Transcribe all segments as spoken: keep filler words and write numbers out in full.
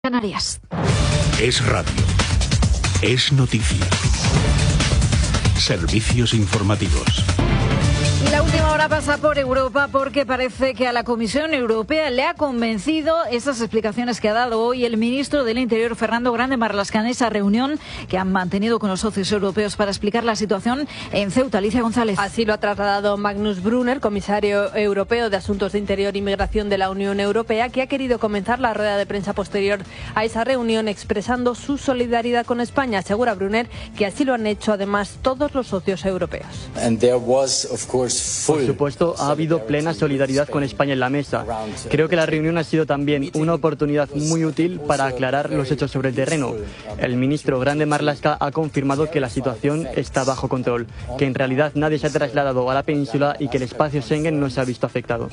Canarias. Es radio. Es noticia. Servicios informativos. Y la última hora pasa por Europa porque parece que a la Comisión Europea le ha convencido esas explicaciones que ha dado hoy el ministro del Interior, Fernando Grande Marlaska, en esa reunión que han mantenido con los socios europeos para explicar la situación en Ceuta. Alicia González. Así lo ha trasladado Magnus Brunner, comisario europeo de Asuntos de Interior y Migración de la Unión Europea, que ha querido comenzar la rueda de prensa posterior a esa reunión expresando su solidaridad con España. Asegura Brunner que así lo han hecho además todos los socios europeos. Por supuesto, ha habido plena solidaridad con España en la mesa. Creo que la reunión ha sido también una oportunidad muy útil para aclarar los hechos sobre el terreno. El ministro Grande Marlaska ha confirmado que la situación está bajo control, que en realidad nadie se ha trasladado a la península y que el espacio Schengen no se ha visto afectado.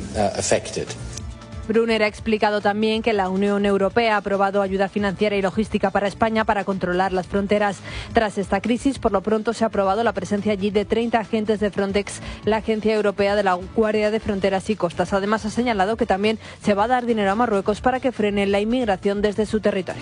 Brunner ha explicado también que la Unión Europea ha aprobado ayuda financiera y logística para España para controlar las fronteras. Tras esta crisis, por lo pronto se ha aprobado la presencia allí de treinta agentes de Frontex, la Agencia Europea de la Guardia de Fronteras y Costas. Además, ha señalado que también se va a dar dinero a Marruecos para que frene la inmigración desde su territorio.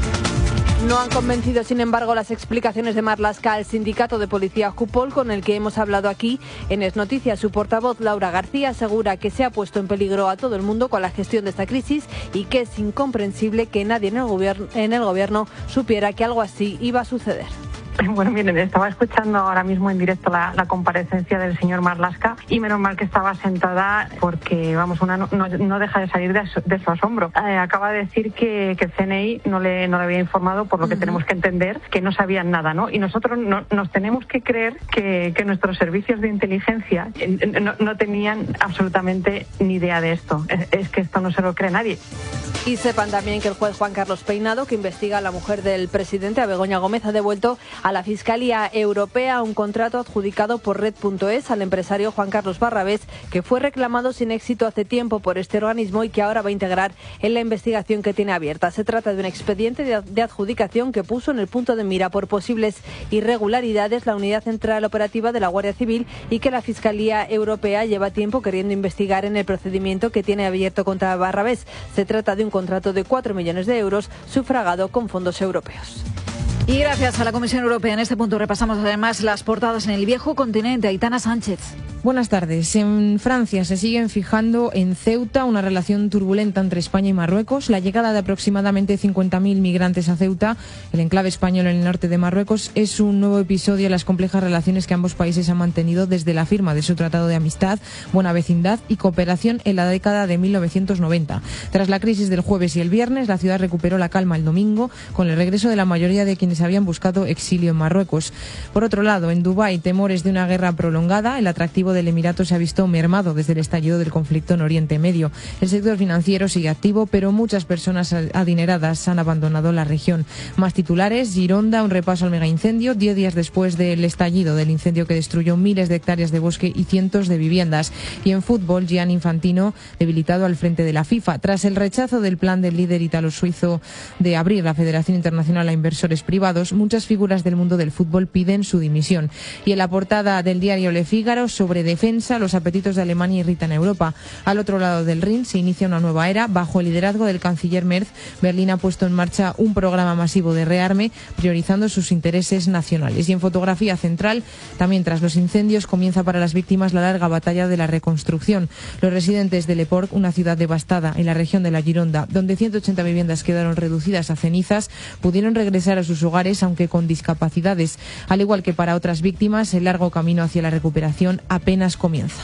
No han convencido, sin embargo, las explicaciones de Marlaska al sindicato de policía Jupol, con el que hemos hablado aquí en Es Noticias. Su portavoz, Laura García, asegura que se ha puesto en peligro a todo el mundo con la gestión de esta crisis y que es incomprensible que nadie en el gobierno, en el gobierno supiera que algo así iba a suceder. Bueno, miren, estaba escuchando ahora mismo en directo la, la comparecencia del señor Marlaska y menos mal que estaba sentada porque, vamos, una no, no, no deja de salir de su, de su asombro. Eh, acaba de decir que, que el C N I no le, no le había informado, por lo que uh-huh. tenemos que entender que no sabían nada, ¿no? Y nosotros no, nos tenemos que creer que, que nuestros servicios de inteligencia no, no tenían absolutamente ni idea de esto. Es, es que esto no se lo cree nadie. Y sepan también que el juez Juan Carlos Peinado, que investiga a la mujer del presidente, a Begoña Gómez, ha devuelto a la Fiscalía Europea un contrato adjudicado por Red punto es al empresario Juan Carlos Barrabés, que fue reclamado sin éxito hace tiempo por este organismo y que ahora va a integrar en la investigación que tiene abierta. Se trata de un expediente de adjudicación que puso en el punto de mira por posibles irregularidades la Unidad Central Operativa de la Guardia Civil y que la Fiscalía Europea lleva tiempo queriendo investigar en el procedimiento que tiene abierto contra Barrabés. Se trata de un contrato de cuatro millones de euros sufragado con fondos europeos. Y gracias a la Comisión Europea, en este punto repasamos además las portadas en el viejo continente. Aitana Sánchez. Buenas tardes. En Francia se siguen fijando en Ceuta una relación turbulenta entre España y Marruecos. La llegada de aproximadamente cincuenta mil migrantes a Ceuta, el enclave español en el norte de Marruecos, es un nuevo episodio de las complejas relaciones que ambos países han mantenido desde la firma de su Tratado de Amistad, Buena Vecindad y Cooperación en la década de mil novecientos noventa. Tras la crisis del jueves y el viernes, la ciudad recuperó la calma el domingo con el regreso de la mayoría de quienes habían buscado exilio en Marruecos. Por otro lado, en Dubái, temores de una guerra prolongada. El atractivo del Emirato se ha visto mermado desde el estallido del conflicto en Oriente Medio. El sector financiero sigue activo, pero muchas personas adineradas han abandonado la región. Más titulares: Gironda, un repaso al megaincendio, diez días después del estallido del incendio que destruyó miles de hectáreas de bosque y cientos de viviendas. Y en fútbol, Gianni Infantino debilitado al frente de la FIFA. Tras el rechazo del plan del líder italo-suizo de abrir la Federación Internacional a inversores privados, muchas figuras del mundo del fútbol piden su dimisión. Y en la portada del diario Le Figaro, sobre defensa, los apetitos de Alemania irritan a Europa. Al otro lado del Rin se inicia una nueva era. Bajo el liderazgo del canciller Merz, Berlín ha puesto en marcha un programa masivo de rearme, priorizando sus intereses nacionales. Y en fotografía central, también tras los incendios, comienza para las víctimas la larga batalla de la reconstrucción. Los residentes de Le Port, una ciudad devastada en la región de la Gironda, donde ciento ochenta viviendas quedaron reducidas a cenizas, pudieron regresar a sus hogares, aunque con discapacidades. Al igual que para otras víctimas, el largo camino hacia la recuperación apenas comienza.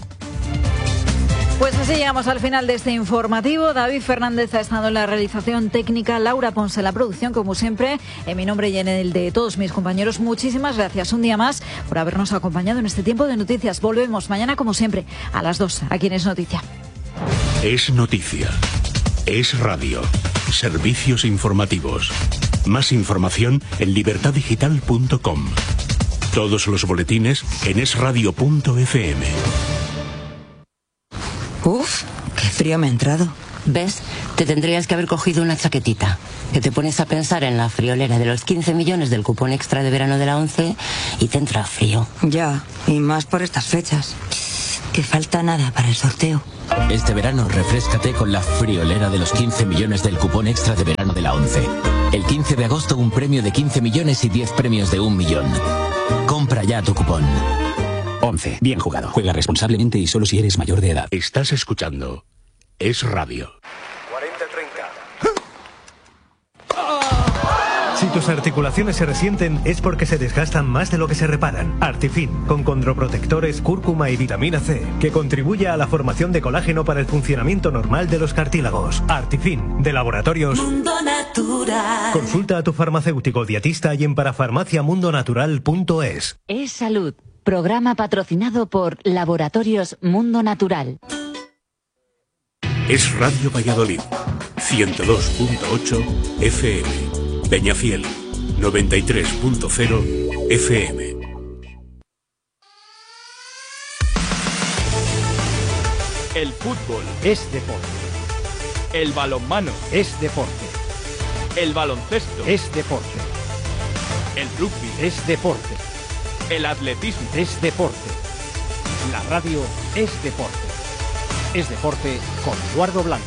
Pues así llegamos al final de este informativo. David Fernández ha estado en la realización técnica, Laura Ponce en la producción, como siempre. En mi nombre y en el de todos mis compañeros, muchísimas gracias un día más por habernos acompañado en este tiempo de noticias. Volvemos mañana, como siempre, a las dos, aquí en Es Noticia. Es Noticia. Es radio. Servicios informativos. Más información en libertad digital punto com. Todos los boletines en es radio punto efe eme. Uf, qué frío me ha entrado. ¿Ves? Te tendrías que haber cogido una chaquetita. Que te pones a pensar en la friolera de los quince millones del cupón extra de verano de la ONCE y te entra frío. Ya, y más por estas fechas. Que falta nada para el sorteo. Este verano refréscate con la friolera de los quince millones del cupón extra de verano de la ONCE. El quince de agosto un premio de quince millones y diez premios de un millón. Compra ya tu cupón. ONCE. Bien jugado. Juega responsablemente y solo si eres mayor de edad. Estás escuchando Es Radio. cuarenta treinta. Si tus articulaciones se resienten es porque se desgastan más de lo que se reparan. Artifin, con condroprotectores, cúrcuma y vitamina C, que contribuye a la formación de colágeno para el funcionamiento normal de los cartílagos. Artifin, de Laboratorios Mundo Natural. Consulta a tu farmacéutico dietista y en parafarmacia mundo natural punto es. Es Salud, programa patrocinado por Laboratorios Mundo Natural. Es Radio Valladolid, ciento dos punto ocho F M. Peñafiel, noventa y tres punto cero F M. El fútbol es deporte. El balonmano es deporte. El baloncesto es deporte. El rugby es deporte. El atletismo es deporte. La radio es deporte. Es deporte con Eduardo Blanco.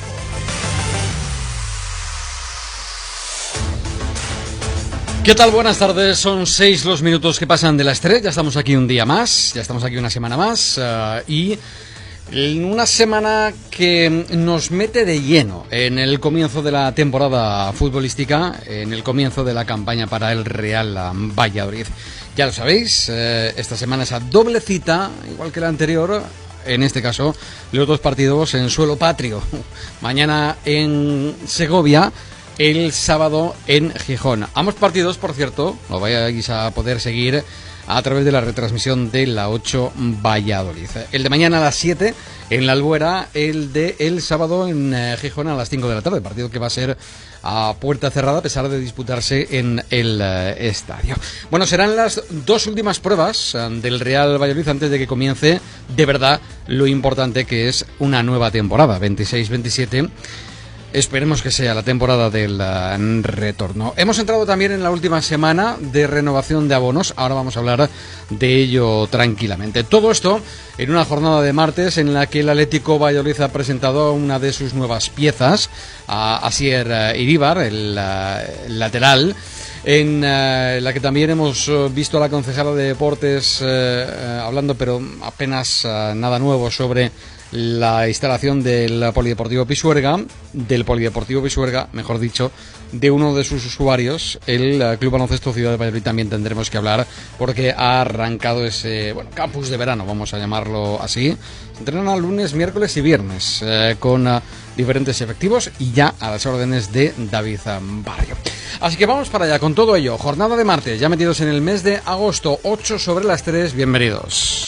¿Qué tal? Buenas tardes, son seis los minutos que pasan de las tres, ya estamos aquí un día más, ya estamos aquí una semana más uh, y en una semana que nos mete de lleno en el comienzo de la temporada futbolística, en el comienzo de la campaña para el Real Valladolid. Ya lo sabéis, eh, esta semana esa doble cita, igual que la anterior, en este caso los dos partidos en suelo patrio, mañana en Segovia, el sábado en Gijón. Ambos partidos, por cierto, lo vais a poder seguir a través de la retransmisión de la ocho Valladolid. El de mañana a las siete en la Albuera, el de el sábado en eh, Gijón a las cinco de la tarde, partido que va a ser a puerta cerrada a pesar de disputarse en el eh, estadio. Bueno, serán las dos últimas pruebas eh, del Real Valladolid antes de que comience de verdad lo importante que es una nueva temporada, veintiséis veintisiete. Esperemos que sea la temporada del uh, retorno. Hemos entrado también en la última semana de renovación de abonos. Ahora vamos a hablar de ello tranquilamente. Todo esto en una jornada de martes en la que el Atlético Valladolid ha presentado una de sus nuevas piezas, a Asier uh, Iríbar, el, uh, el lateral, en uh, la que también hemos uh, visto a la concejala de Deportes uh, uh, hablando, pero apenas uh, nada nuevo sobre la instalación del Polideportivo Pisuerga, del Polideportivo Pisuerga, mejor dicho, de uno de sus usuarios, el Club Baloncesto Ciudad de Valladolid. También tendremos que hablar porque ha arrancado ese, bueno, campus de verano, vamos a llamarlo así. Se entrenan lunes, miércoles y viernes eh, con uh, diferentes efectivos y ya a las órdenes de David Barrio. Así que vamos para allá con todo ello. Jornada de martes, ya metidos en el mes de agosto, ocho sobre las tres, bienvenidos.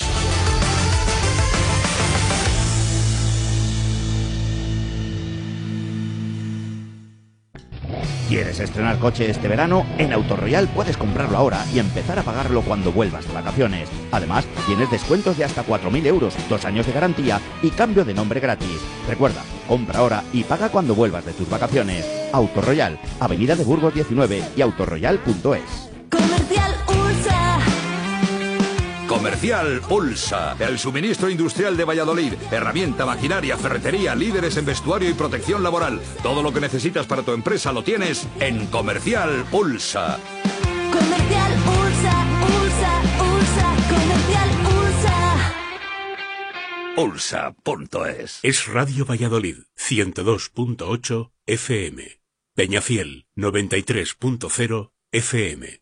¿Quieres estrenar coche este verano? En Autoroyal puedes comprarlo ahora y empezar a pagarlo cuando vuelvas de vacaciones. Además, tienes descuentos de hasta cuatro mil euros, dos años de garantía y cambio de nombre gratis. Recuerda, compra ahora y paga cuando vuelvas de tus vacaciones. Autoroyal, Avenida de Burgos diecinueve y autoroyal punto es. Comercial Ursa. Comercial Ulsa, el suministro industrial de Valladolid. Herramienta, maquinaria, ferretería, líderes en vestuario y protección laboral. Todo lo que necesitas para tu empresa lo tienes en Comercial Ulsa. Comercial Ursa, Ursa, Ursa, Comercial Ursa. Ulsa punto es. Es Radio Valladolid, ciento dos punto ocho F M. Peñafiel, noventa y tres punto cero F M.